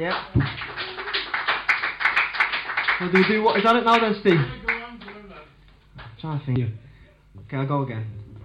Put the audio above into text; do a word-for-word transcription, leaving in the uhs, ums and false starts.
Yeah. Well, do we do what is on it now then, Steve? Yeah, go on, go on, lad. I'm trying to think. Okay, I'll go again.